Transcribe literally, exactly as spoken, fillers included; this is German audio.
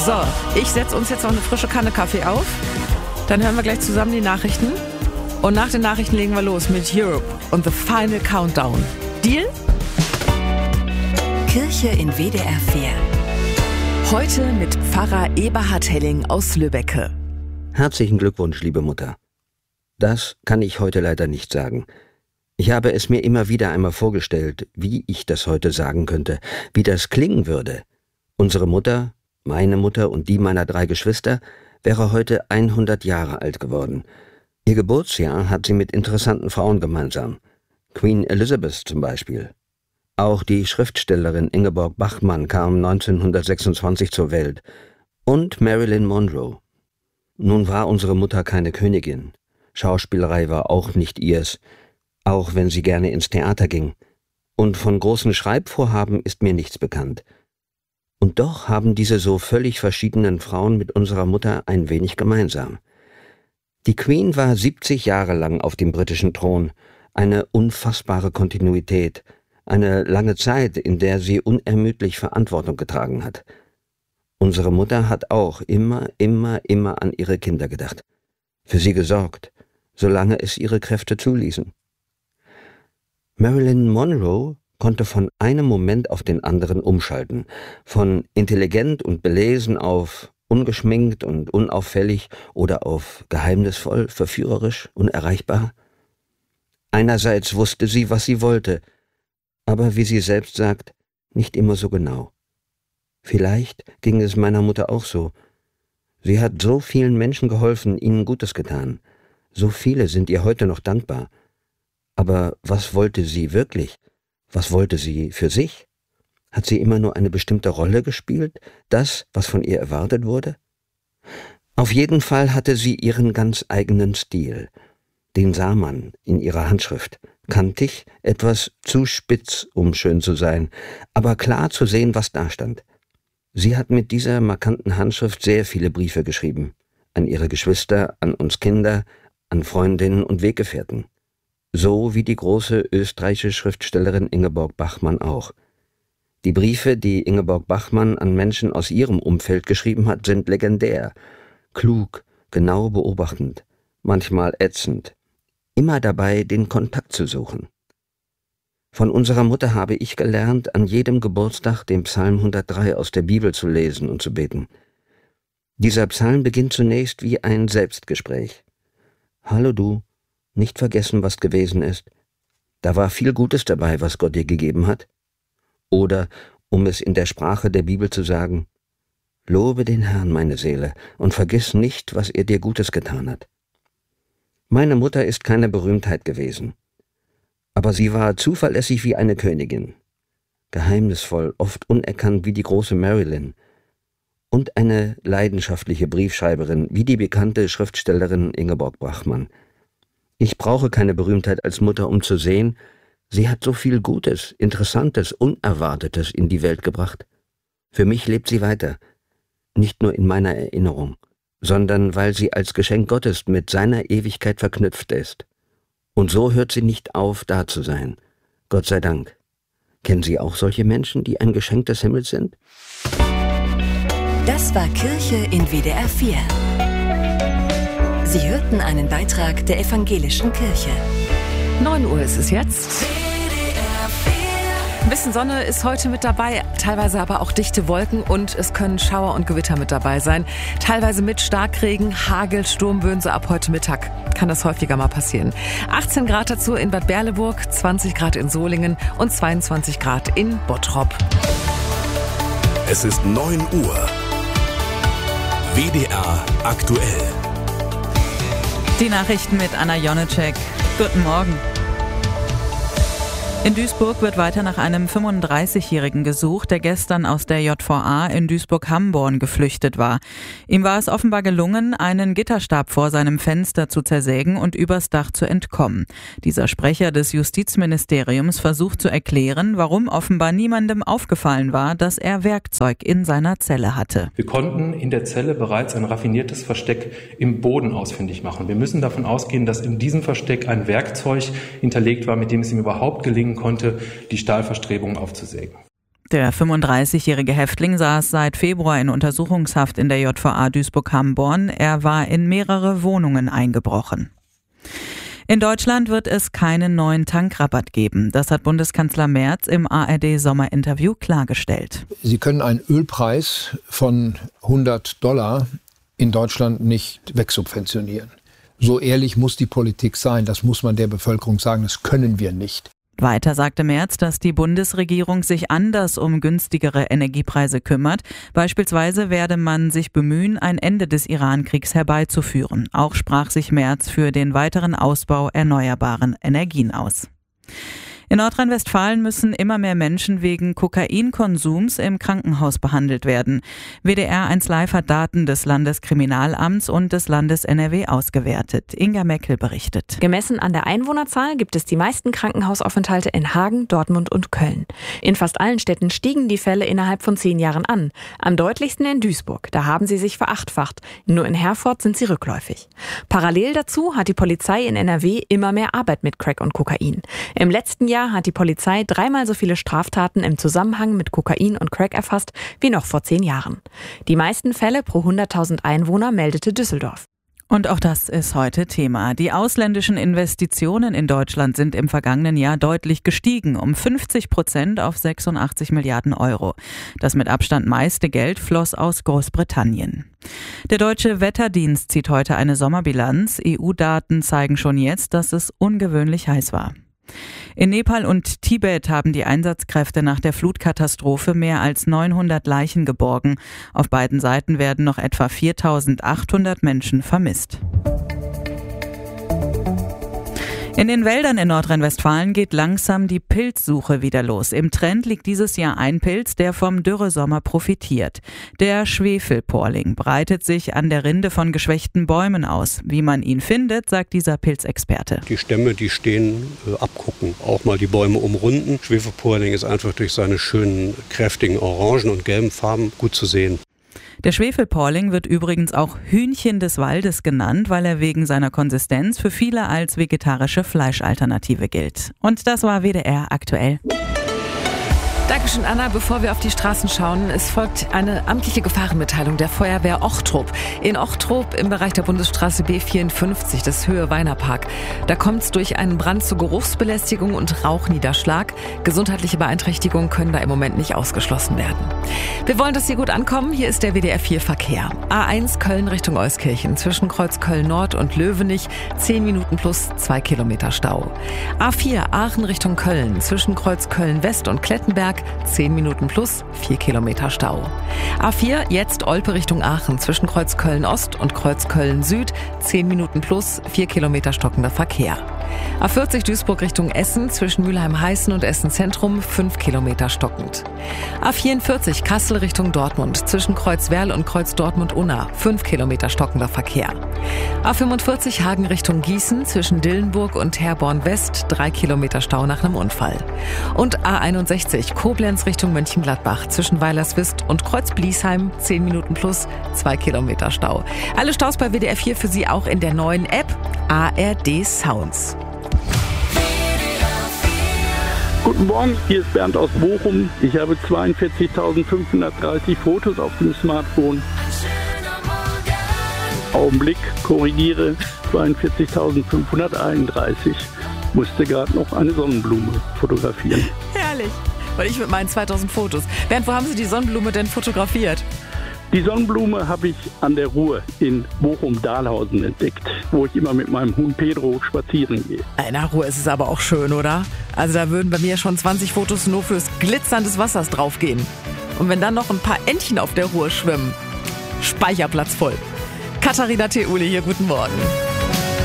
So, ich setze uns jetzt noch eine frische Kanne Kaffee auf. Dann hören wir gleich zusammen die Nachrichten. Und nach den Nachrichten legen wir los mit Europe und The Final Countdown. Deal? Kirche in W D R vier. Heute mit Pfarrer Eberhard Helling aus Lübbecke. Herzlichen Glückwunsch, liebe Mutter. Das kann ich heute leider nicht sagen. Ich habe es mir immer wieder einmal vorgestellt, wie ich das heute sagen könnte, wie das klingen würde. Unsere Mutter, meine Mutter und die meiner drei Geschwister wäre heute hundert Jahre alt geworden. Ihr Geburtsjahr hat sie mit interessanten Frauen gemeinsam. Queen Elizabeth zum Beispiel. Auch die Schriftstellerin Ingeborg Bachmann kam neunzehnhundertsechsundzwanzig zur Welt. Und Marilyn Monroe. Nun war unsere Mutter keine Königin. Schauspielerei war auch nicht ihrs, auch wenn sie gerne ins Theater ging. Und von großen Schreibvorhaben ist mir nichts bekannt. Und doch haben diese so völlig verschiedenen Frauen mit unserer Mutter ein wenig gemeinsam. Die Queen war siebzig Jahre lang auf dem britischen Thron, eine unfassbare Kontinuität, eine lange Zeit, in der sie unermüdlich Verantwortung getragen hat. Unsere Mutter hat auch immer, immer, immer an ihre Kinder gedacht, für sie gesorgt, solange es ihre Kräfte zuließen. Marilyn Monroe konnte von einem Moment auf den anderen umschalten, von intelligent und belesen auf ungeschminkt und unauffällig oder auf geheimnisvoll, verführerisch, unerreichbar. Einerseits wusste sie, was sie wollte, aber wie sie selbst sagt, nicht immer so genau. Vielleicht ging es meiner Mutter auch so. Sie hat so vielen Menschen geholfen, ihnen Gutes getan. So viele sind ihr heute noch dankbar. Aber was wollte sie wirklich? Was wollte sie für sich? Hat sie immer nur eine bestimmte Rolle gespielt? Das, was von ihr erwartet wurde? Auf jeden Fall hatte sie ihren ganz eigenen Stil. Den sah man in ihrer Handschrift. Kantig, etwas zu spitz, um schön zu sein, aber klar zu sehen, was da stand. Sie hat mit dieser markanten Handschrift sehr viele Briefe geschrieben. An ihre Geschwister, an uns Kinder, an Freundinnen und Weggefährten. So wie die große österreichische Schriftstellerin Ingeborg Bachmann auch. Die Briefe, die Ingeborg Bachmann an Menschen aus ihrem Umfeld geschrieben hat, sind legendär. Klug, genau beobachtend, manchmal ätzend. Immer dabei, den Kontakt zu suchen. Von unserer Mutter habe ich gelernt, an jedem Geburtstag den Psalm hundertdrei aus der Bibel zu lesen und zu beten. Dieser Psalm beginnt zunächst wie ein Selbstgespräch. Hallo du, nicht vergessen, was gewesen ist. Da war viel Gutes dabei, was Gott dir gegeben hat. Oder, um es in der Sprache der Bibel zu sagen, lobe den Herrn, meine Seele, und vergiss nicht, was er dir Gutes getan hat. Meine Mutter ist keine Berühmtheit gewesen, aber sie war zuverlässig wie eine Königin, geheimnisvoll, oft unerkannt wie die große Marilyn und eine leidenschaftliche Briefschreiberin wie die bekannte Schriftstellerin Ingeborg Bachmann. Ich brauche keine Berühmtheit als Mutter, um zu sehen, sie hat so viel Gutes, Interessantes, Unerwartetes in die Welt gebracht. Für mich lebt sie weiter, nicht nur in meiner Erinnerung, sondern weil sie als Geschenk Gottes mit seiner Ewigkeit verknüpft ist. Und so hört sie nicht auf, da zu sein. Gott sei Dank. Kennen Sie auch solche Menschen, die ein Geschenk des Himmels sind? Das war Kirche in W D R vier. Sie hörten einen Beitrag der Evangelischen Kirche. neun Uhr ist es jetzt. Ein bisschen Sonne ist heute mit dabei, teilweise aber auch dichte Wolken und es können Schauer und Gewitter mit dabei sein. Teilweise mit Starkregen, Hagel, Sturmböen, so ab heute Mittag kann das häufiger mal passieren. achtzehn Grad dazu in Bad Berleburg, zwanzig Grad in Solingen und zweiundzwanzig Grad in Bottrop. Es ist neun Uhr. W D R aktuell. Die Nachrichten mit Anna Jonecek. Guten Morgen. In Duisburg wird weiter nach einem fünfunddreißigjährigen gesucht, der gestern aus der J V A in Duisburg-Hamborn geflüchtet war. Ihm war es offenbar gelungen, einen Gitterstab vor seinem Fenster zu zersägen und übers Dach zu entkommen. Dieser Sprecher des Justizministeriums versucht zu erklären, warum offenbar niemandem aufgefallen war, dass er Werkzeug in seiner Zelle hatte. Wir konnten in der Zelle bereits ein raffiniertes Versteck im Boden ausfindig machen. Wir müssen davon ausgehen, dass in diesem Versteck ein Werkzeug hinterlegt war, mit dem es ihm überhaupt gelingen konnte, die Stahlverstrebungen aufzusägen. Der fünfunddreißigjährige Häftling saß seit Februar in Untersuchungshaft in der J V A Duisburg-Hamborn. Er war in mehrere Wohnungen eingebrochen. In Deutschland wird es keinen neuen Tankrabatt geben. Das hat Bundeskanzler Merz im A R D-Sommerinterview klargestellt. Sie können einen Ölpreis von hundert Dollar in Deutschland nicht wegsubventionieren. So ehrlich muss die Politik sein. Das muss man der Bevölkerung sagen. Das können wir nicht. Weiter sagte Merz, dass die Bundesregierung sich anders um günstigere Energiepreise kümmert. Beispielsweise werde man sich bemühen, ein Ende des Iran-Kriegs herbeizuführen. Auch sprach sich Merz für den weiteren Ausbau erneuerbaren Energien aus. In Nordrhein-Westfalen müssen immer mehr Menschen wegen Kokainkonsums im Krankenhaus behandelt werden. W D R eins Live hat Daten des Landeskriminalamts und des Landes N R W ausgewertet. Inga Meckel berichtet. Gemessen an der Einwohnerzahl gibt es die meisten Krankenhausaufenthalte in Hagen, Dortmund und Köln. In fast allen Städten stiegen die Fälle innerhalb von zehn Jahren an. Am deutlichsten in Duisburg. Da haben sie sich verachtfacht. Nur in Herford sind sie rückläufig. Parallel dazu hat die Polizei in N R W immer mehr Arbeit mit Crack und Kokain. Im letzten Jahr hat die Polizei dreimal so viele Straftaten im Zusammenhang mit Kokain und Crack erfasst wie noch vor zehn Jahren. Die meisten Fälle pro hunderttausend Einwohner meldete Düsseldorf. Und auch das ist heute Thema. Die ausländischen Investitionen in Deutschland sind im vergangenen Jahr deutlich gestiegen, um fünfzig Prozent auf sechsundachtzig Milliarden Euro. Das mit Abstand meiste Geld floss aus Großbritannien. Der Deutsche Wetterdienst zieht heute eine Sommerbilanz. E U-Daten zeigen schon jetzt, dass es ungewöhnlich heiß war. In Nepal und Tibet haben die Einsatzkräfte nach der Flutkatastrophe mehr als neunhundert Leichen geborgen. Auf beiden Seiten werden noch etwa viertausendachthundert Menschen vermisst. In den Wäldern in Nordrhein-Westfalen geht langsam die Pilzsuche wieder los. Im Trend liegt dieses Jahr ein Pilz, der vom Dürresommer profitiert. Der Schwefelporling breitet sich an der Rinde von geschwächten Bäumen aus. Wie man ihn findet, sagt dieser Pilzexperte. Die Stämme, die stehen, äh, abgucken, auch mal die Bäume umrunden. Schwefelporling ist einfach durch seine schönen, kräftigen orangen und gelben Farben gut zu sehen. Der Schwefelporling wird übrigens auch Hühnchen des Waldes genannt, weil er wegen seiner Konsistenz für viele als vegetarische Fleischalternative gilt. Und das war W D R aktuell. Dankeschön, Anna. Bevor wir auf die Straßen schauen, es folgt eine amtliche Gefahrenmitteilung der Feuerwehr Ochtrup. In Ochtrup im Bereich der Bundesstraße B vierundfünfzig, das Höhe-Weiner-Park. Da kommt es durch einen Brand zu Geruchsbelästigung und Rauchniederschlag. Gesundheitliche Beeinträchtigungen können da im Moment nicht ausgeschlossen werden. Wir wollen, dass Sie gut ankommen. Hier ist der W D R vier Verkehr. A eins Köln Richtung Euskirchen zwischen Kreuz Köln Nord und Löwenich. zehn Minuten plus zwei Kilometer Stau. A vier Aachen Richtung Köln zwischen Kreuz Köln West und Klettenberg. zehn Minuten plus vier Kilometer Stau. A vier jetzt Olpe Richtung Aachen zwischen Kreuz Köln Ost und Kreuz Köln Süd. zehn Minuten plus vier Kilometer stockender Verkehr. A vierzig Duisburg Richtung Essen zwischen Mülheim-Heißen und Essen Zentrum fünf Kilometer stockend. A vierundvierzig Kassel Richtung Dortmund zwischen Kreuz Werl und Kreuz Dortmund-Unna fünf Kilometer stockender Verkehr. A fünfundvierzig Hagen Richtung Gießen zwischen Dillenburg und Herborn West drei Kilometer Stau nach einem Unfall. Und A einundsechzig Koblenz Richtung Mönchengladbach zwischen Weilerswist und Kreuz Bliesheim zehn Minuten plus zwei Kilometer Stau. Alle Staus bei W D R vier für Sie auch in der neuen App A R D Sounds. Guten Morgen, hier ist Bernd aus Bochum. Ich habe zweiundvierzigtausendfünfhundertdreißig Fotos auf dem Smartphone. Augenblick, korrigiere, zweiundvierzigtausendfünfhunderteinunddreißig. Musste gerade noch eine Sonnenblume fotografieren. Herrlich. Und ich mit meinen zweitausend Fotos. Bernd, wo haben Sie die Sonnenblume denn fotografiert? Die Sonnenblume habe ich an der Ruhr in Bochum-Dahlhausen entdeckt, wo ich immer mit meinem Hund Pedro spazieren gehe. In der Ruhr ist es aber auch schön, oder? Also da würden bei mir schon zwanzig Fotos nur fürs Glitzern des Wassers draufgehen. Und wenn dann noch ein paar Entchen auf der Ruhr schwimmen, Speicherplatz voll. Katharina Theule hier, guten Morgen.